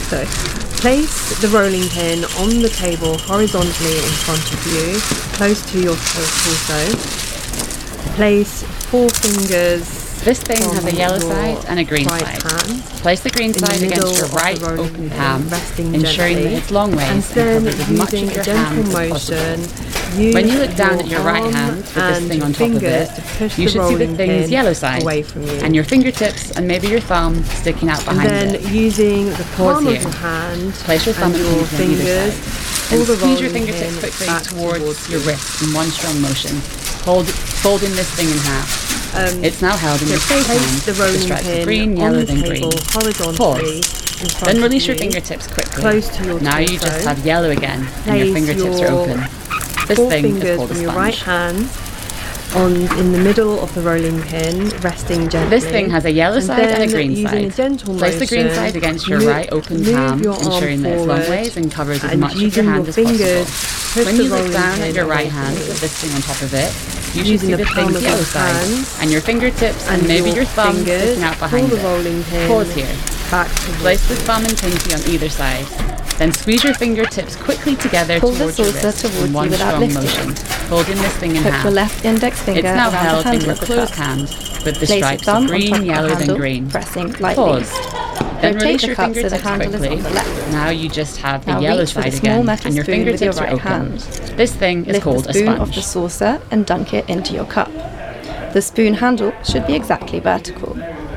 So place the rolling pin on the table horizontally in front of you, close to your torso. Place 4 fingers. This thing has a yellow side and a green side. Place the green side against your right open palm, ensuring that it's long ways and covers as much of your hand as possible. When you look down at your right hand with this thing on top of it, you should see the thing's yellow side and your fingertips and maybe your thumb sticking out behind it. Then using the palm of your hand, place your thumb and your fingers, and squeeze your fingertips quickly towards your wrist in one strong motion, folding this thing in half. It's now held in your safe hand. The stripes are green, yellow, then green. Pause. Then release your fingertips quickly. Close to your now you just have yellow again, and your fingertips are open. This thing is called a sponge. Your right hand in the middle of the rolling pin, resting gently. This thing has a yellow side and a green side. Place the green side against your right open palm, ensuring that it's long ways and covers as much of your hand as possible. When you look down at your right hand with this thing on top of it, you should see the thing's yellow side and your fingertips and maybe your thumb sticking out behind it. Pause here. Place the thumb and pinky on either side. Then squeeze your fingertips quickly together towards your wrist in one strong motion, holding this thing in half. Put your left index finger it's now held in your the closed hand with the stripes of green, yellow, then green. Pressing lightly. Pause. Then release your cup fingertips so the handle quickly. is on the left. Now you just have the Now yellow reach for side the small again, metal and your spoon with your fingertips are right open. hand. This thing is Lift called the a spoon sponge. off the saucer and dunk it into your cup. The spoon handle should be exactly vertical.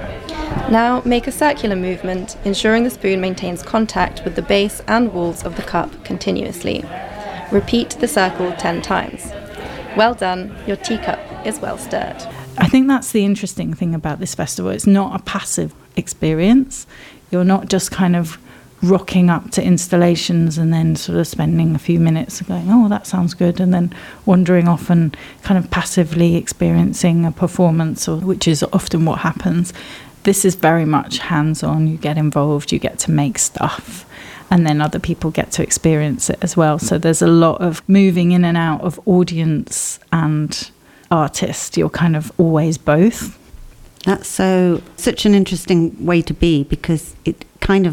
Now make a circular movement, ensuring the spoon maintains contact with the base and walls of the cup continuously. Repeat the circle 10 times. Well done, your teacup is well stirred. I think that's the interesting thing about this festival. It's not a passive experience. You're not just kind of rocking up to installations and then sort of spending a few minutes going, oh, that sounds good, and then wandering off and kind of passively experiencing a performance, which is often what happens. This is very much hands-on. You get involved, you get to make stuff, and then other people get to experience it as well. So there's a lot of moving in and out of audience and artist. You're kind of always both. That's such an interesting way to be, because it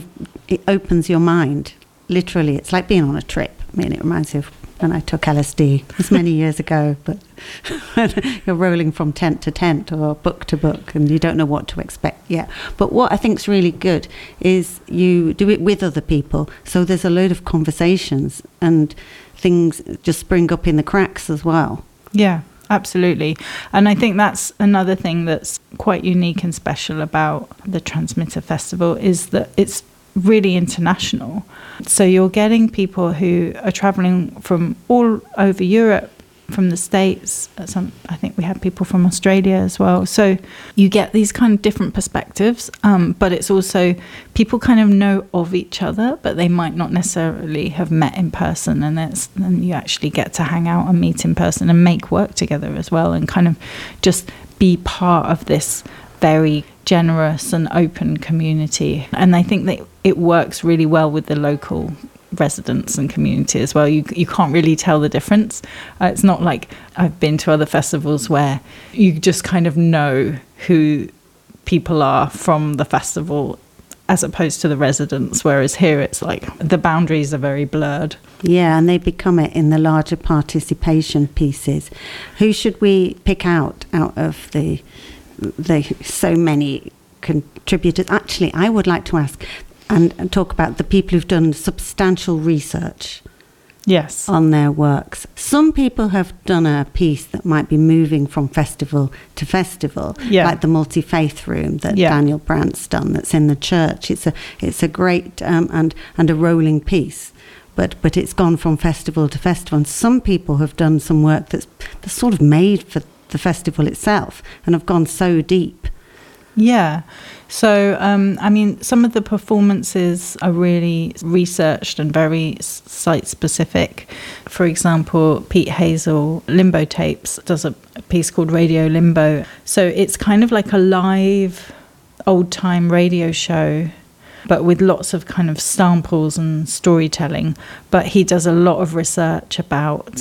opens your mind. Literally, it's like being on a trip. I mean, it reminds me of when I took LSD. It was many years ago, but you're rolling from tent to tent or book to book, and you don't know what to expect yet. But what I think is really good is you do it with other people, so there's a load of conversations and things just spring up in the cracks as well. Yeah. Absolutely. And I think that's another thing that's quite unique and special about the Transmitter Festival, is that it's really international. So you're getting people who are travelling from all over Europe, from the States. I think we had people from Australia as well. So you get these kind of different perspectives, but it's also people kind of know of each other, but they might not necessarily have met in person, and you actually get to hang out and meet in person and make work together as well, and kind of just be part of this very generous and open community. And I think that it works really well with the local residents and community as well. You can't really tell the difference. It's not like I've been to other festivals where you just kind of know who people are from the festival as opposed to the residents, whereas here it's like the boundaries are very blurred. Yeah, and they become it in the larger participation pieces. Who should we pick out of the so many contributors? Actually, I would like to ask and talk about the people who've done substantial research on their works. Some people have done a piece that might be moving from festival to festival, like the Multi-Faith Room that Daniel Brandt's done, that's in the church. It's a great and a rolling piece, but it's gone from festival to festival. And some people have done some work that's sort of made for the festival itself and have gone so deep. Yeah. So, some of the performances are really researched and very site-specific. For example, Pete Hazel, Limbo Tapes, does a piece called Radio Limbo. So it's kind of like a live old-time radio show, but with lots of kind of samples and storytelling. But he does a lot of research about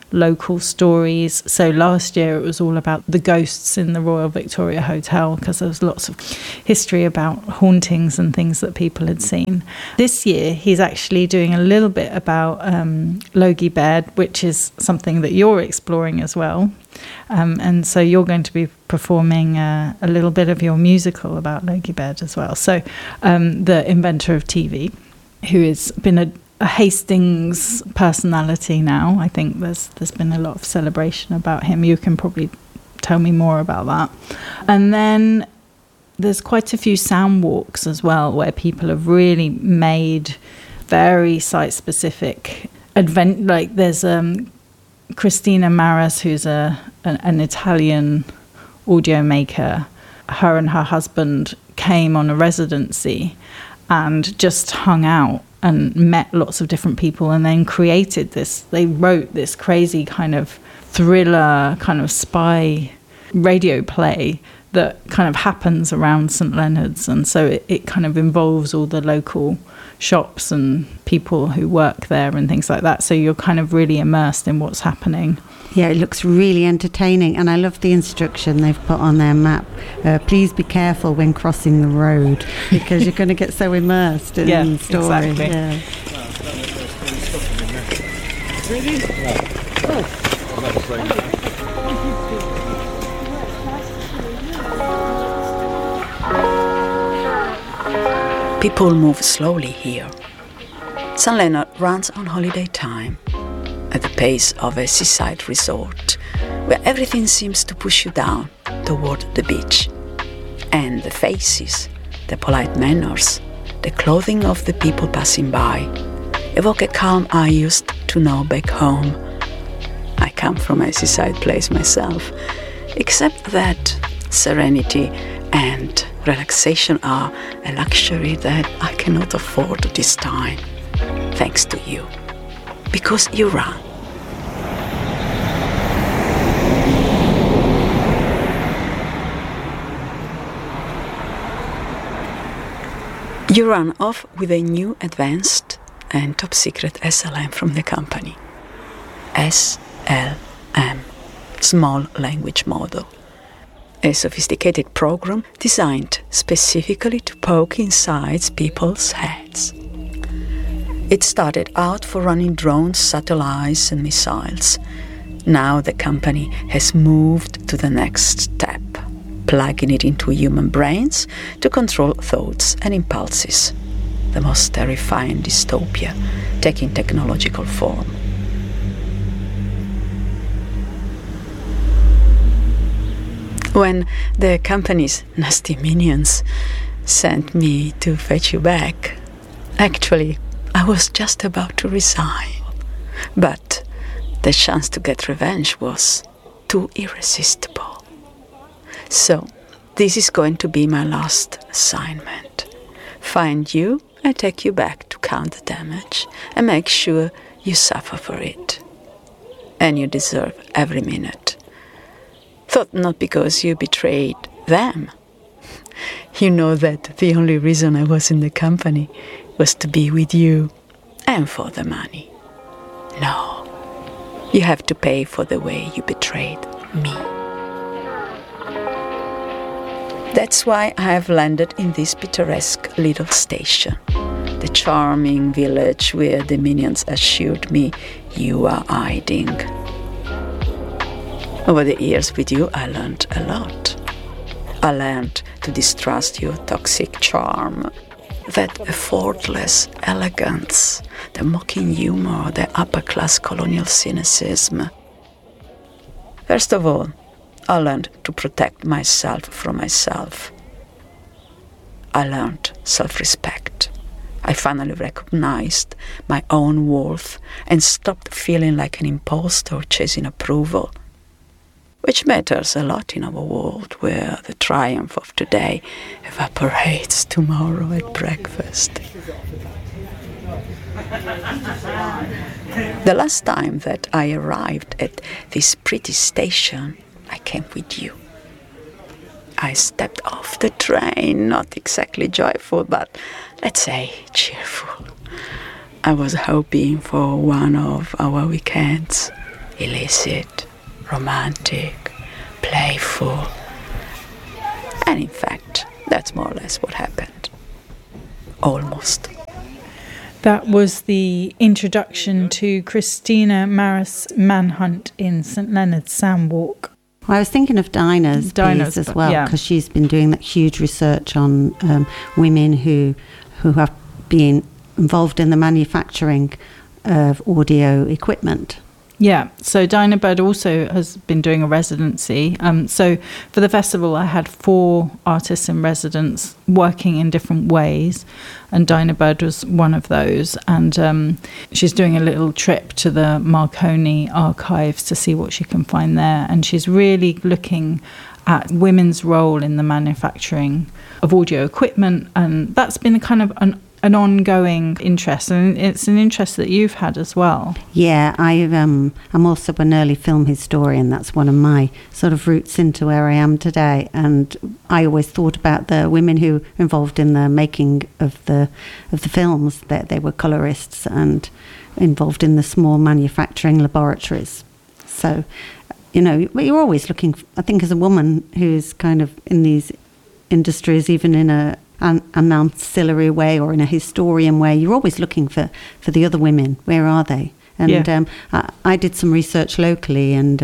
local stories. So last year it was all about the ghosts in the Royal Victoria Hotel, because there was lots of history about hauntings and things that people had seen. This year he's actually doing a little bit about Logie Baird, which is something that you're exploring as well. And so you're going to be performing a little bit of your musical about Logie Baird as well. So the inventor of TV, who has been a Hastings personality now. I think there's been a lot of celebration about him. You can probably tell me more about that. And then there's quite a few sound walks as well, where people have really made very site-specific like there's Christina Maras, who's an Italian audio maker. Her and her husband came on a residency and just hung out and met lots of different people, and then created this. They wrote this crazy kind of thriller, kind of spy radio play that kind of happens around St Leonard's, and so it kind of involves all the local shops and people who work there and things like that. So you're kind of really immersed in what's happening. Yeah, it looks really entertaining, and I love the instruction they've put on their map. Please be careful when crossing the road, because you're going to get so immersed in the story. Exactly. Yeah. People move slowly here. St Leonard runs on holiday time, at the pace of a seaside resort, where everything seems to push you down toward the beach. And the faces, the polite manners, the clothing of the people passing by evoke a calm I used to know back home. I come from a seaside place myself, except that serenity and relaxation are a luxury that I cannot afford this time, thanks to you. Because you run. You run off with a new advanced and top secret SLM from the company. SLM, Small Language Model. A sophisticated program designed specifically to poke inside people's heads. It started out for running drones, satellites and missiles. Now the company has moved to the next step, plugging it into human brains to control thoughts and impulses. The most terrifying dystopia taking technological form. When the company's nasty minions sent me to fetch you back, actually, I was just about to resign. But the chance to get revenge was too irresistible. So, this is going to be my last assignment. Find you and take you back to count the damage and make sure you suffer for it. And you deserve every minute. Thought not because you betrayed them. You know that the only reason I was in the company was to be with you and for the money. No, you have to pay for the way you betrayed me. That's why I have landed in this picturesque little station, the charming village where the minions assured me you are hiding. Over the years with you, I learned a lot. I learned to distrust your toxic charm, that effortless elegance, the mocking humor, the upper-class colonial cynicism. First of all, I learned to protect myself from myself. I learned self-respect. I finally recognized my own worth and stopped feeling like an imposter chasing approval, which matters a lot in our world where the triumph of today evaporates tomorrow at breakfast. The last time that I arrived at this pretty station, I came with you. I stepped off the train, not exactly joyful, but let's say cheerful. I was hoping for one of our weekends illicit, romantic, playful. And in fact, that's more or less what happened. Almost. That was the introduction to Christina Maris Manhunt in St Leonard's Sandwalk. I was thinking of Dinah's piece as well, because she's been doing that huge research on women who have been involved in the manufacturing of audio equipment. Yeah, so Dinah Bird also has been doing a residency. So for the festival, I had 4 artists in residence working in different ways, and Dinah Bird was one of those. And she's doing a little trip to the Marconi archives to see what she can find there. And she's really looking at women's role in the manufacturing of audio equipment, and that's been kind of an ongoing interest, and it's an interest that you've had as well. Yeah, I'm also an early film historian. That's one of my sort of roots into where I am today, and I always thought about the women who were involved in the making of the films, that they were colorists and involved in the small manufacturing laboratories. So, you know, you're always looking, I think, as a woman who's kind of in these industries, even in an ancillary way or in a historian way, you're always looking for the other women. Where are they? And I did some research locally, and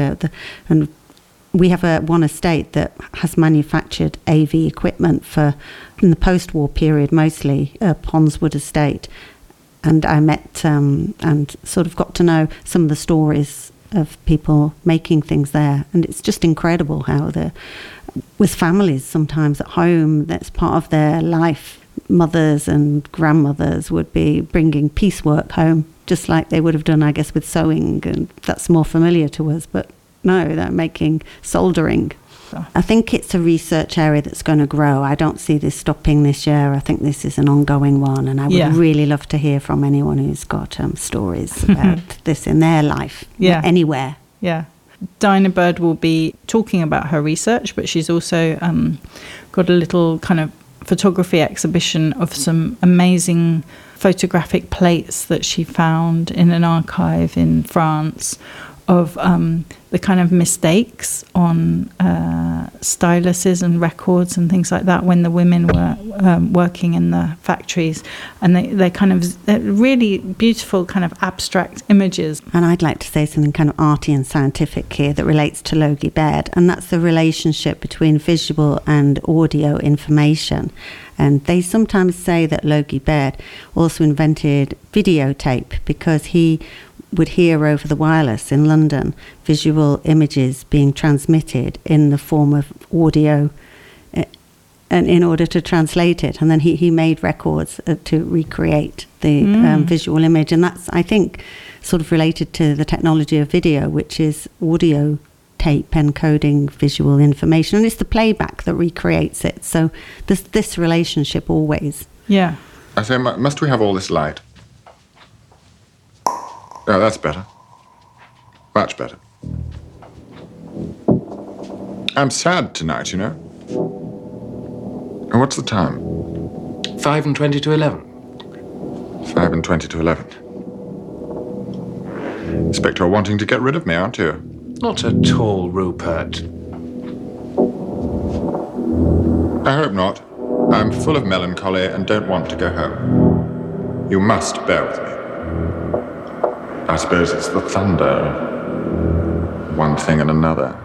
we have one estate that has manufactured AV equipment in the post-war period, mostly Ponswood Estate. And I met and sort of got to know some of the stories of people making things there, and it's just incredible how with families sometimes at home, that's part of their life. Mothers and grandmothers would be bringing piecework home, just like they would have done, I guess, with sewing, and that's more familiar to us. But no, they're making soldering. I think it's a research area that's going to grow. I don't see this stopping this year. I think this is an ongoing one, and I would really love to hear from anyone who's got stories about this in their life, anywhere. Yeah. Dinah Bird will be talking about her research, but she's also got a little kind of photography exhibition of some amazing photographic plates that she found in an archive in France of the kind of mistakes on styluses and records and things like that when the women were working in the factories, and they're really beautiful kind of abstract images. And I'd like to say something kind of arty and scientific here that relates to Logie Baird, and that's the relationship between visual and audio information. And they sometimes say that Logie Baird also invented videotape, because he would hear over the wireless in London visual images being transmitted in the form of audio, and in order to translate it, and then he made records to recreate the visual image. And that's, I think, sort of related to the technology of video, which is audio tape encoding visual information, and it's the playback that recreates it. So there's this relationship always. Yeah. I say, must we have all this light? Oh, that's better. Much better. I'm sad tonight, you know. And what's the time? 5:20 to 11. 5:20 to 11. Expect you're wanting to get rid of me, aren't you? Not at all, Rupert. I hope not. I'm full of melancholy and don't want to go home. You must bear with me. I suppose it's the thunder, one thing and another.